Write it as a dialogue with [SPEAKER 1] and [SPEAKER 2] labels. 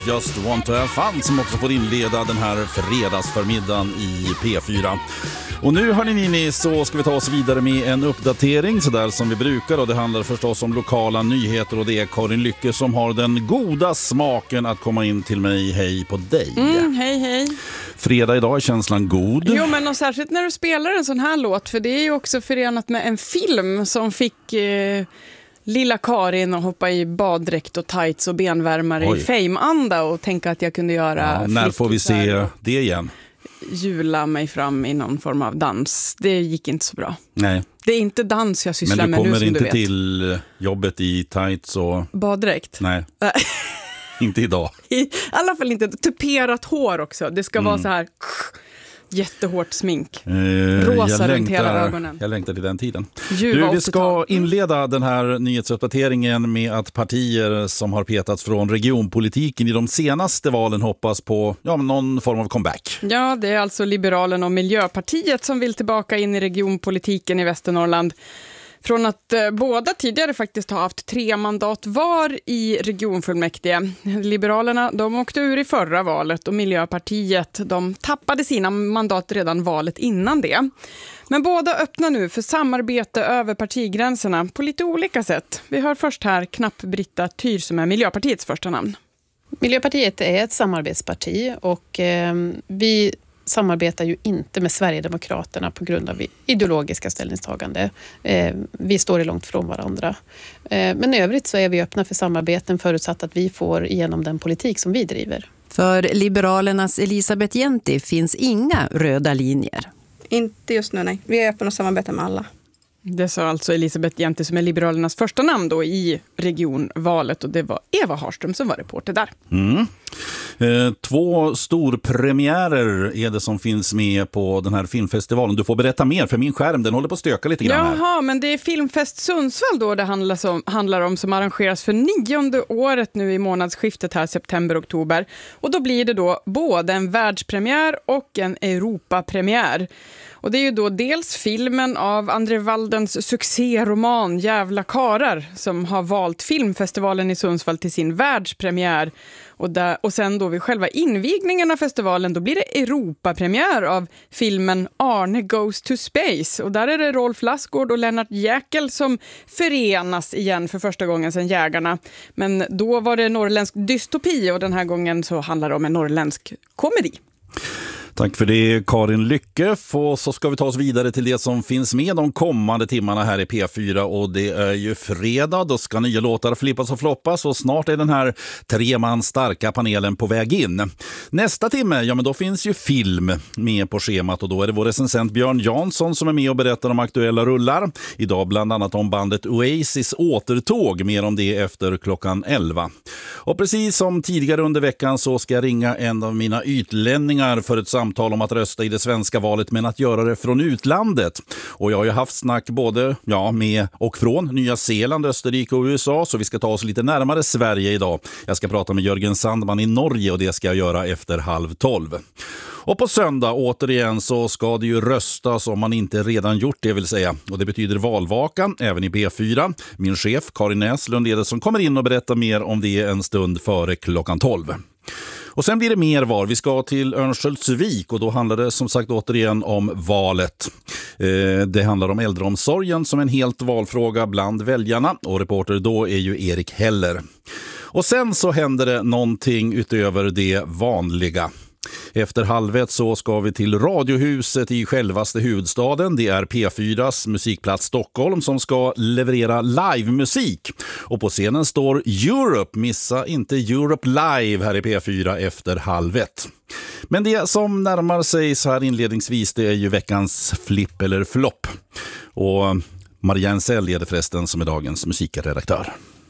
[SPEAKER 1] Just Want to have fun som också får inleda den här fredagsförmiddagen i P4. Och nu hörni ni, så ska vi ta oss vidare med en uppdatering så där som vi brukar, och det handlar förstås om lokala nyheter, och det är Karin Lycke som har den goda smaken att komma in till mig. Hej på dig.
[SPEAKER 2] Hej.
[SPEAKER 1] Fredag idag är känslan god.
[SPEAKER 2] Jo, men och särskilt när du spelar en sån här låt, för det är ju också förenat med en film som fick lilla Karin att hoppa i baddräkt och tights och benvärmare i Fame-anda och tänka att jag kunde göra
[SPEAKER 1] när får vi se det igen?
[SPEAKER 2] Jula mig fram i någon form av dans. Det gick inte så bra.
[SPEAKER 1] Nej.
[SPEAKER 2] Det är inte dans jag sysslar med nu, som du vet.
[SPEAKER 1] Men du kommer inte till jobbet i tights och
[SPEAKER 2] baddräkt?
[SPEAKER 1] Nej. Inte idag.
[SPEAKER 2] I alla fall inte. Tuperat hår också. Det ska vara så här jättehårt smink. Rosa runt hela ögonen.
[SPEAKER 1] Jag längtar till den tiden. Vi ska inleda den här nyhetsuppdateringen med att partier som har petats från regionpolitiken i de senaste valen hoppas på någon form av comeback. Ja, det är alltså Liberalen och Miljöpartiet som vill tillbaka in i regionpolitiken i Västernorrland. Från att båda tidigare faktiskt har haft 3 mandat var i regionfullmäktige. Liberalerna, de åkte ur i förra valet, och Miljöpartiet, de tappade sina mandat redan valet innan det. Men båda öppnar nu för samarbete över partigränserna på lite olika sätt. Vi hör först här Knapp-Britta Tyr som är Miljöpartiets första namn.
[SPEAKER 3] Miljöpartiet är ett samarbetsparti, och vi samarbetar ju inte med Sverigedemokraterna på grund av ideologiska ställningstagande. Vi står långt från varandra. Men i övrigt så är vi öppna för samarbeten förutsatt att vi får igenom den politik som vi driver.
[SPEAKER 4] För Liberalernas Elisabeth Jenti finns inga röda linjer.
[SPEAKER 5] Inte just nu, nej. Vi är öppna att samarbeta med alla.
[SPEAKER 2] Det sa alltså Elisabeth Jenti som är Liberalernas första namn då i regionvalet, och det var Eva Harström som var reporter där.
[SPEAKER 1] 2 storpremiärer är det som finns med på den här filmfestivalen. Du får berätta mer, för min skärm den håller på att stöka lite grann här.
[SPEAKER 2] Jaha, men det är Filmfest Sundsvall då det handlar om, som arrangeras för 9:e året nu i månadsskiftet här september-oktober. Och då blir det då både en världspremiär och en Europapremiär. Och det är ju då dels filmen av André Waldens succéroman Jävla karar som har valt filmfestivalen i Sundsvall till sin världspremiär. Och sen då vid själva invigningen av festivalen då blir det Europapremiär av filmen Arne Goes to Space. Och där är det Rolf Lassgård och Lennart Jäkel som förenas igen för första gången sedan Jägarna. Men då var det norrländsk dystopi, och den här gången så handlar det om en norrländsk komedi.
[SPEAKER 1] Tack för det, Karin Lycke. Och så ska vi ta oss vidare till det som finns med de kommande timmarna här i P4. Och det är ju fredag, då ska nya låtar flippas och floppas. Och snart är den här 3-man starka panelen på väg in. Nästa timme, men då finns ju film med på schemat. Och då är det vår recensent Björn Jansson som är med och berättar om aktuella rullar. Idag bland annat om bandet Oasis återtåg. Mer om det efter klockan 11. Och precis som tidigare under veckan så ska jag ringa en av mina ytlänningar för ett samtal om att rösta i det svenska valet, men att göra det från utlandet. Och jag har ju haft snack både med och från Nya Zeeland, Österrike och USA, så vi ska ta oss lite närmare Sverige idag. Jag ska prata med Jörgen Sandman i Norge, och det ska jag göra efter 11:30. Och på söndag återigen så ska det ju röstas om man inte redan gjort det, vill säga. Och det betyder valvaka även i B4. Min chef Karin Näslund som kommer in och berättar mer om det en stund före klockan 12. Och sen blir det mer var. Vi ska till Örnsköldsvik, och då handlar det som sagt återigen om valet. Det handlar om äldreomsorgen som en helt valfråga bland väljarna, och reporter då är ju Erik Heller. Och sen så händer det någonting utöver det vanliga. Efter 12:30 så ska vi till Radiohuset i självaste huvudstaden. Det är P4s musikplats Stockholm som ska leverera livemusik. Och på scenen står Europe. Missa inte Europe Live här i P4 efter 12:30. Men det som närmar sig så här inledningsvis, det är ju veckans flipp eller flopp. Och Marianne Sell är det förresten som är dagens musikredaktör.